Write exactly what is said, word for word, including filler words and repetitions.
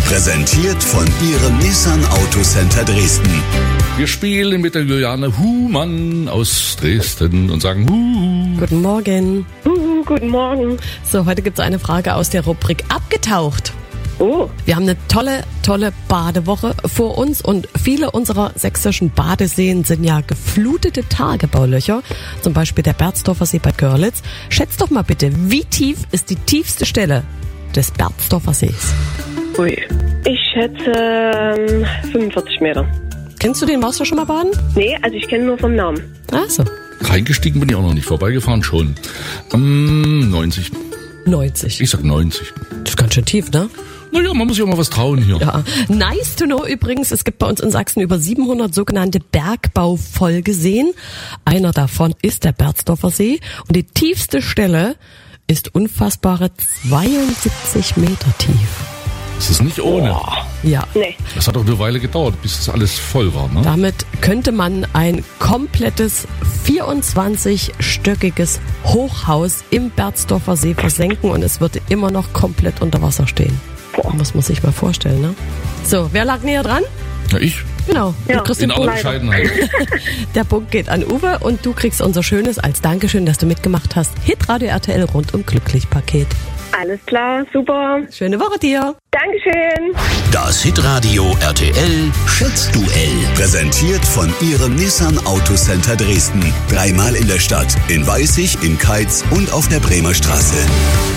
Präsentiert von Ihrem Nissan Autocenter Dresden. Wir spielen mit der Juliane Humann aus Dresden und sagen Huhu. Guten Morgen. Uh, guten Morgen. So, heute gibt es eine Frage aus der Rubrik Abgetaucht. Oh. Wir haben eine tolle, tolle Badewoche vor uns und viele unserer sächsischen Badeseen sind ja geflutete Tagebaulöcher. Zum Beispiel der Berzdorfer See bei Görlitz. Schätzt doch mal bitte, wie tief ist die tiefste Stelle des Berzdorfer Sees? Ui. Ich schätze ähm, fünfundvierzig Meter. Kennst du den? Warst du schon mal baden? Nee, also ich kenne nur vom Namen. Ach so. Reingestiegen bin ich auch noch nicht, vorbeigefahren schon. Ähm, neunzig. neunzig. Ich sag neunzig. Das ist ganz schön tief, ne? Naja, man muss ja mal was trauen hier. Ja. Nice to know übrigens, es gibt bei uns in Sachsen über siebenhundert sogenannte Bergbaufolgeseen. Einer davon ist der Berzdorfer See und die tiefste Stelle ist unfassbare zweiundsiebzig Meter tief. Das ist nicht ohne. Oh. Ja. Nee. Das hat auch eine Weile gedauert, bis das alles voll war, ne? Damit könnte man ein komplettes vierundzwanzigstöckiges Hochhaus im Berzdorfer See versenken und es würde immer noch komplett unter Wasser stehen. Boah, muss man sich mal vorstellen, ne? So, wer lag näher dran? Ja, ich. Genau. Ja. Du kriegst In den aller Punkt. Bescheidenheit. Der Punkt geht an Uwe und du kriegst unser schönes, als Dankeschön, dass du mitgemacht hast, Hitradio R T L rundum glücklich Paket. Alles klar, super. Schöne Woche dir. Dankeschön. Das Hitradio R T L Schätzduell. Präsentiert von Ihrem Nissan Autocenter Dresden. Dreimal in der Stadt, in Weißig, in Keitz und auf der Bremer Straße.